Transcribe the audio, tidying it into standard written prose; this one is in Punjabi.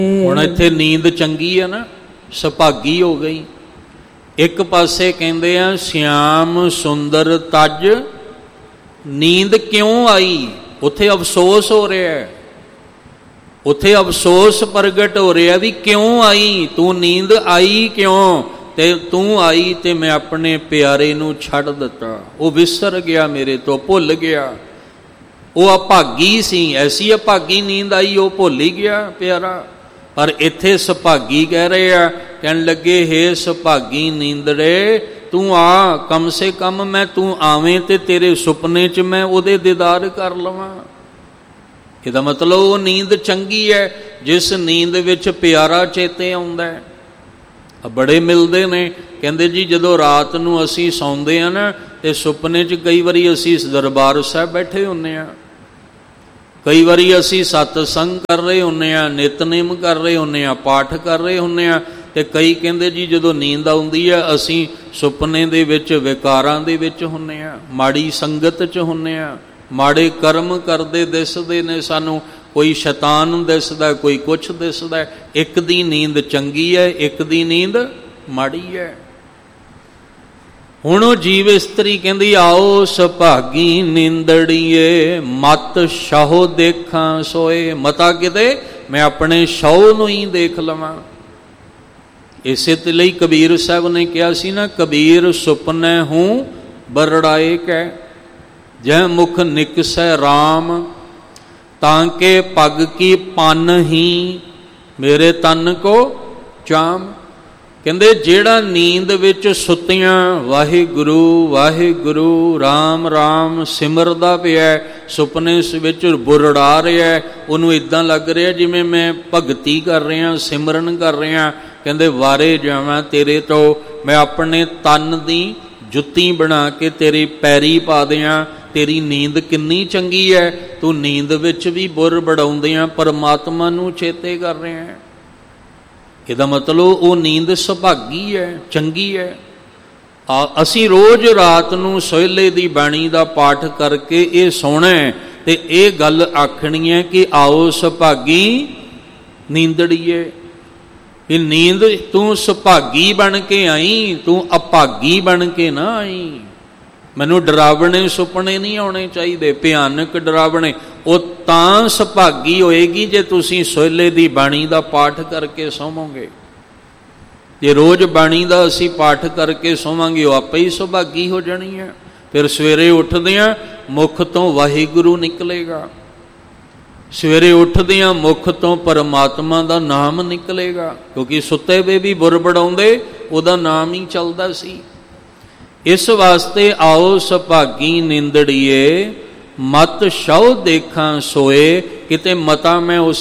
ਹੁਣ ਇੱਥੇ ਨੀਂਦ ਚੰਗੀ ਆ ਨਾ, ਸੁਭਾਗੀ ਹੋ ਗਈ। ਇੱਕ ਪਾਸੇ ਕਹਿੰਦੇ ਆ ਸਿਆਮ ਸੁੰਦਰ ਤਜ ਨੀਂਦ ਕਿਉਂ ਆਈ, ਉੱਥੇ ਅਫਸੋਸ ਹੋ ਰਿਹਾ ਹੈ, ਉੱਥੇ ਅਫਸੋਸ ਪ੍ਰਗਟ ਹੋ ਰਿਹਾ ਵੀ ਕਿਉਂ ਆਈ, ਤੂੰ ਨੀਂਦ ਆਈ ਕਿਉਂ, ਤੇ ਤੂੰ ਆਈ ਤੇ ਮੈਂ ਆਪਣੇ ਪਿਆਰੇ ਨੂੰ ਛੱਡ ਦਿੱਤਾ, ਉਹ ਵਿਸਰ ਗਿਆ, ਮੇਰੇ ਤੋਂ ਭੁੱਲ ਗਿਆ। ਉਹ ਅਭਾਗੀ ਸੀ, ਐਸੀ ਅਭਾਗੀ ਨੀਂਦ ਆਈ, ਉਹ ਭੁੱਲ ਹੀ ਗਿਆ ਪਿਆਰਾ। ਪਰ ਇੱਥੇ ਸੁਭਾਗੀ ਕਹਿ ਰਹੇ ਆ, ਕਹਿਣ ਲੱਗੇ ਹੇ ਸੁਭਾਗੀ ਨੀਂਦੜੇ ਤੂੰ ਆ, ਕਮ ਸੇ ਕਮ ਮੈਂ ਤੂੰ ਆਵੇਂ ਤੇ ਤੇਰੇ ਸੁਪਨੇ 'ਚ ਮੈਂ ਉਹਦੇ ਦੀਦਾਰ ਕਰ ਲਵਾਂ। ਇਹਦਾ ਮਤਲਬ ਉਹ ਨੀਂਦ ਚੰਗੀ ਹੈ ਜਿਸ ਨੀਂਦ ਵਿੱਚ ਪਿਆਰਾ ਚੇਤੇ ਆਉਂਦਾ ਹੈ। ਬੜੇ ਮਿਲਦੇ ਨੇ, ਕਹਿੰਦੇ ਜੀ ਜਦੋਂ ਰਾਤ ਨੂੰ ਅਸੀਂ ਸੌਂਦੇ ਆ ਨਾ ਤੇ ਸੁਪਨੇ 'ਚ ਕਈ ਵਾਰੀ ਅਸੀਂ ਦਰਬਾਰ ਸਾਹਿਬ ਬੈਠੇ ਹੁੰਦੇ ਆ, ਕਈ ਵਾਰੀ ਅਸੀਂ ਸਤਸੰਗ ਕਰ ਰਹੇ ਹੁੰਦੇ ਆ, ਨਿਤਨੇਮ ਕਰ ਰਹੇ ਹੁੰਦੇ ਆ, ਪਾਠ ਕਰ ਰਹੇ ਹੁੰਦੇ ਆ, ਤੇ ਕਈ ਕਹਿੰਦੇ ਜੀ ਜਦੋਂ ਨੀਂਦ ਆਉਂਦੀ ਆ ਅਸੀਂ ਸੁਪਨੇ ਦੇ ਵਿੱਚ ਵਿਕਾਰਾਂ ਦੇ ਵਿੱਚ ਹੁੰਦੇ ਆ, ਮਾੜੀ ਸੰਗਤ 'ਚ ਹੁੰਦੇ ਆ, ਮਾੜੇ ਕਰਮ ਕਰਦੇ ਦਿਸਦੇ ਨੇ ਸਾਨੂੰ, ਕੋਈ ਸ਼ੈਤਾਨ ਦਿਸਦਾ, ਕੋਈ ਕੁਛ ਦਿਸਦਾ। ਇੱਕ ਦੀ ਨੀਂਦ ਚੰਗੀ ਹੈ, ਇੱਕ ਦੀ ਨੀਂਦ ਮਾੜੀ ਹੈ। ਹੁਣ ਉਹ ਜੀਵ ਇਸਤਰੀ ਕਹਿੰਦੀ ਆਓ ਸੁਭਾਗੀ ਨੀਂਦੜੀਏ ਮਤ ਸ਼ਹੁ ਦੇਖਾਂ ਸੋਏ, ਮਤਾ ਕਿਤੇ ਮੈਂ ਆਪਣੇ ਸ਼ਹੁ ਨੂੰ ਹੀ ਦੇਖ ਲਵਾਂ। ਇਸੇ ਤੇ ਲਈ ਕਬੀਰ ਸਾਹਿਬ ਨੇ ਕਿਹਾ ਸੀ ਨਾ, ਕਬੀਰ ਸੁਪਨੇ ਹੂੰ ਬਰੜਾਏ ਕੈ ਜਹ ਮੁਖ ਨਿਕਸੈ ਰਾਮ ਤਾਂ ਕੇ ਪਗ ਕੀ ਪੰਨ ਹੀ ਮੇਰੇ ਤਨ ਕੋ ਚਾਮ। ਕਹਿੰਦੇ ਜਿਹੜਾ ਨੀਂਦ ਵਿੱਚ ਸੁੱਤਿਆਂ ਵਾਹਿਗੁਰੂ ਵਾਹਿਗੁਰੂ ਰਾਮ ਰਾਮ ਸਿਮਰਦਾ ਪਿਆ, ਸੁਪਨੇ ਵਿੱਚ ਬੁਰੜਾ ਰਿਹਾ, ਉਹਨੂੰ ਇਦਾਂ ਲੱਗ ਰਿਹਾ ਜਿਵੇਂ ਮੈਂ ਭਗਤੀ ਕਰ ਰਿਹਾ, ਸਿਮਰਨ ਕਰ ਰਿਹਾ। ਕਹਿੰਦੇ ਵਾਰੇ ਜਾਵਾਂ ਤੇਰੇ ਤੋਂ, ਮੈਂ ਆਪਣੇ ਤਨ ਦੀ ਜੁੱਤੀ ਬਣਾ ਕੇ ਤੇਰੇ ਪੈਰੀ ਪਾ ਦਿਆਂ। ਤੇਰੀ ਨੀਂਦ ਕਿੰਨੀ ਚੰਗੀ ਹੈ, ਤੂੰ ਨੀਂਦ ਵਿੱਚ ਵੀ ਬੁਰ ਬੜਾਉਂਦਿਆਂ ਪਰਮਾਤਮਾ ਨੂੰ ਚੇਤੇ ਕਰ ਰਿਹਾ ਹੈ। ਇਹਦਾ ਮਤਲਬ ਉਹ ਨੀਂਦ ਸੁਭਾਗੀ ਹੈ, ਚੰਗੀ ਹੈ। ਅਸੀਂ ਰੋਜ਼ ਰਾਤ ਨੂੰ ਸੋਹਲੇ ਦੀ ਬਾਣੀ ਦਾ ਪਾਠ ਕਰਕੇ ਇਹ ਸੋਣਾ ਤੇ ਇਹ ਗੱਲ ਆਖਣੀ ਹੈ ਕਿ ਆਓ ਸੁਭਾਗੀ ਨੀਂਦੜੀਏ। ਇਹ ਨੀਂਦ ਤੂੰ ਸੁਭਾਗੀ ਬਣ ਕੇ ਆਈ, ਤੂੰ ਅਭਾਗੀ ਬਣ ਕੇ ਨਾ ਆਈ। ਮੈਨੂੰ ਡਰਾਵਣੇ ਸੁਪਨੇ ਨਹੀਂ ਆਉਣੇ ਚਾਹੀਦੇ, ਭਿਆਨਕ ਡਰਾਵਣੇ। ਉਹ ਤਾਂ ਸੁਭਾਗੀ ਹੋਏਗੀ ਜੇ ਤੁਸੀਂ ਸੋਹਲੇ ਦੀ ਬਾਣੀ ਦਾ ਪਾਠ ਕਰਕੇ ਸੋਵੋਗੇ। ਜੇ ਰੋਜ਼ ਬਾਣੀ ਦਾ ਅਸੀਂ ਪਾਠ ਕਰਕੇ ਸੋਵਾਂਗੇ ਉਹ ਆਪੇ ਹੀ ਸੁਭਾਗੀ ਹੋ ਜਾਣੀ ਹੈ। ਫਿਰ ਸਵੇਰੇ ਉੱਠਦਿਆਂ ਮੁਖ ਤੋਂ ਵਾਹਿਗੁਰੂ ਨਿਕਲੇਗਾ, ਸਵੇਰੇ ਉੱਠਦਿਆਂ ਮੁਖ ਤੋਂ ਪਰਮਾਤਮਾ ਦਾ ਨਾਮ ਨਿਕਲੇਗਾ, ਕਿਉਂਕਿ ਸੁੱਤੇ ਵੇ ਵੀ ਬੁਰ ਬੜਾਉਂਦੇ ਉਹਦਾ ਨਾਮ ਹੀ ਚੱਲਦਾ ਸੀ। ਇਸ ਵਾਸਤੇ ਆਓ ਸੁਭਾਗੀ ਨਿੰਦੜੀਏ ਮਤ ਸ਼ਹੁ ਦੇਖਾਂ ਸੋਏ, ਕਿਤੇ ਮਤਾ ਮੈਂ ਉਸ